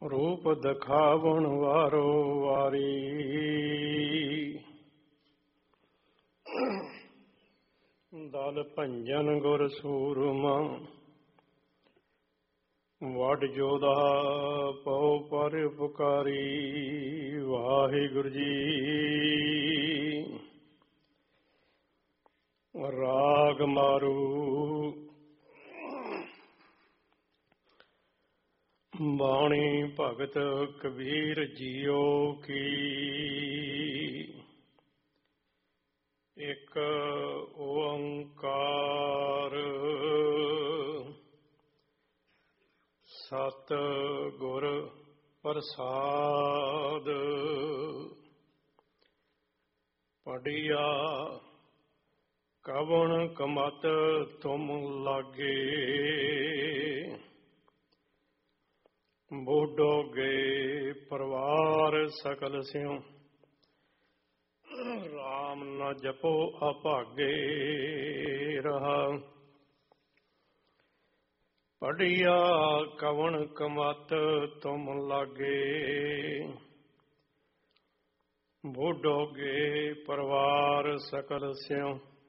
ਰੂਪ ਦਿਖਾਵਣ ਵਾਰੋ ਵਾਰੀ। ਦਲ ਭੰਜਨ ਗੁਰ ਸੂਰਮਾ, ਵੱਡ ਜੋਧਾ ਪਉ ਪਰ ਉਪਕਾਰੀ। ਵਾਹਿਗੁਰੂ ਜੀ। ਰਾਗ ਮਾਰੂ ਬਾਣੀ ਭਗਤ ਕਬੀਰ ਜੀਓ ਕੀ। ਇੱਕ ਓੰਕਾਰ ਸਤਿ ਗੁਰ ਪ੍ਰਸਾਦ। ਪੜਿਆ ਕਵਣ ਕਮਤ ਤੁਮ ਲਾਗੇ, ਬੋਡੋਗੇ ਪਰਿਵਾਰ ਸਕਲ ਸਿਉ। ਰਾਮ ਨ ਜਪੋ ਅਭਾਗੇ ਰਹਾ। ਪੜਿਆ ਕਵਣ ਕਮਤ ਤੁਮ ਲਾਗੇ, ਬੋਡੋਗੇ ਪਰਿਵਾਰ ਸਕਲ ਸਿਉ।